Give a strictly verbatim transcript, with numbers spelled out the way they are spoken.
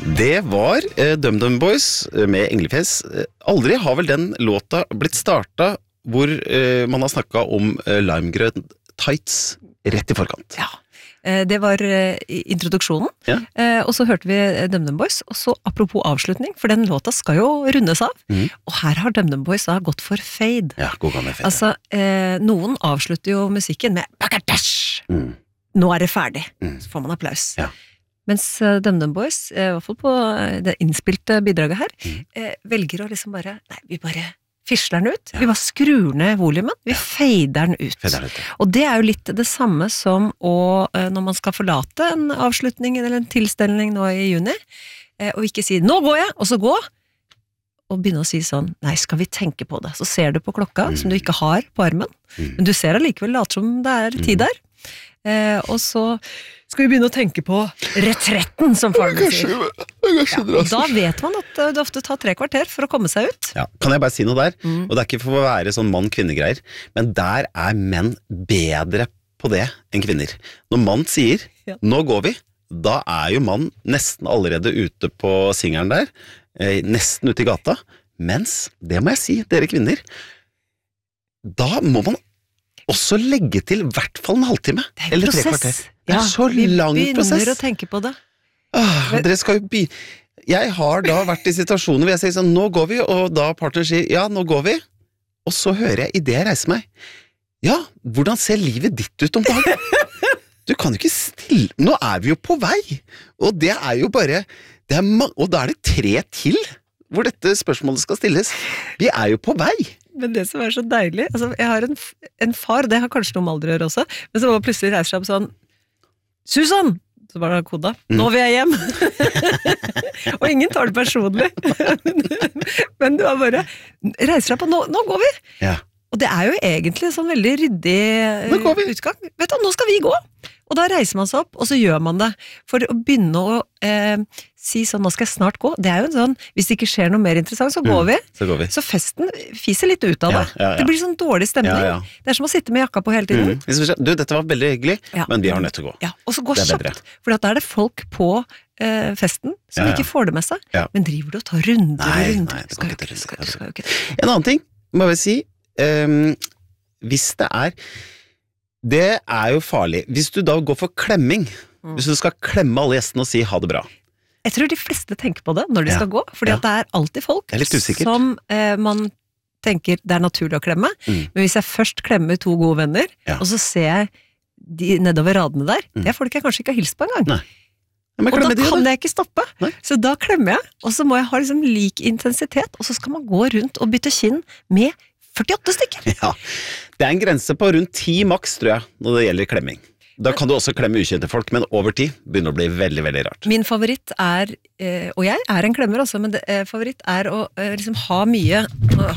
Det var eh, Dum Dum Boys med Englefjes. Aldri har vel den låta blitt startet hvor eh, man har snakket om eh, limegrønn tights rett i forkant. Ja, eh, det var eh, introduksjonen, Ja. eh, og så hørte vi Dum Dum Boys, og så apropos avslutning, for den låta skal jo rundes av, Mhm. og her har Dum Dum Boys da gått for fade. Ja, god gammel fede. Altså, eh, noen avslutter jo musikken med Bakadash! Mm. Nå er det ferdig, Mm. så får man applaus. Ja. Mens uh, Dum Dum Boys, eh, i hvert fall på eh, det innspilte bidraget her, Mm. eh, velger å liksom bare, nei, vi bare fisler den ut. Ja. Vi bare skrur ned volumen, vi Ja. fader den ut. Fede er det. Og det er jo litt det samme som å, eh, når man skal forlate en avslutning eller en tilstelning nå i juni, eh, og ikke si 'nå går jeg', og så gå, og begynne å si sånn 'nei, skal vi tenke på det'. Så ser du på klokka, Mm. som du ikke har på armen, Mm. men du ser allikevel late som det er tid der. Eh, og så skal vi begynne å tenke på retretten, som faren min sier. Ja, og da vet man at eh, det ofte tar tre kvarter for å komme seg ut. Ja, kan jeg bare si noe der? Mm. Og det er ikke for å være sånn mann-kvinne-greier, men der er menn bedre på det enn kvinner. Når mann sier, Ja. nå går vi, da er jo mann nesten allerede ute på singeren der, eh, nesten ute i gata, mens, det må jeg si, dere kvinner, da må man også legge til i hvert fall en halvtime, Det er en eller tre prosess. kvarter. Det er så vi lang begynner prosess. å tenke på det. Ah, dere skal jo by... Jeg har da vært i situasjoner hvor jeg sier sånn, nå går vi, og da partner sier, ja, nå går vi, og så hører jeg, i det jeg reiser meg, ja, hvordan ser livet ditt ut om dagen? Du kan jo ikke stille, nå er vi jo på vei, og det er jo bare, det er ma- og da er det tre til, hvor dette spørsmålet skal stilles. Vi er jo på vei. Men det som er så deilig, altså jeg har en, f- en far, det har kanskje noe med alder å gjøre også, men så var plutselig reiser seg opp sånn, Susan! Så var det koda, nå vil jeg hjem! Og ingen tar det personlig. Men du har bare, reiser deg på, nå, nå går vi! Ja. Og det er jo egentlig en sånn veldig ryddig eh, Nå går vi. utgang. Vet du, nå skal vi gå! Og da reiser man seg opp, og så gjør man det. For å begynne å eh, si sånn, nå skal jeg snart gå, det er jo en sånn, hvis det ikke skjer noe mer interessant, så går Mm, vi. Så går vi. Så festen fiser litt ut av det. Ja, ja, ja. Det blir sånn dårlig stemning. Ja, ja. Det er som å sitte med jakka på hele tiden. Mm. Hvis vi ser- Du, dette var veldig hyggelig, Ja. men vi har nødt til å gå. Ja, og så gå Det er kjapt. bedre. For da er det folk på eh, festen som Ja, ja. ikke får det med seg, Ja. men driver du og tar runder Nei, og runder. nei, det skal går jo ikke ikke, til skal, runder. skal jo ikke. En annen ting, må jeg vel si, ehm, hvis det er, det er jo farlig, hvis du da går for klemming, Mm. hvis du skal klemme alle gjestene og si ha det bra. Jeg tror de fleste tenker på det når de Ja. skal gå, fordi Ja. at det er alltid folk Det er litt usikkert. som eh, man tenker det er naturlig å klemme, Mm. men hvis jeg først klemmer to gode venner, Ja. og så ser jeg de nedover radene der, Mm. det er folk jeg kanskje ikke har hilst på en gang. Nei. Ja, men Og da klemme de, kan da. jeg ikke stoppe. Nei. Så da klemmer jeg, og så må jeg ha liksom lik intensitet, og så skal man gå rundt og bytte kinn med førtiåtte stykker. Ja, det er en grense på rundt ti maks, tror jeg, når det gjelder klemming. Da kan du også klemme ukjente folk, men over ti begynner det å bli veldig, veldig rart. Min favoritt er, eh, og jeg er en klemmer også, men det, eh, favoritt er å eh, liksom ha mye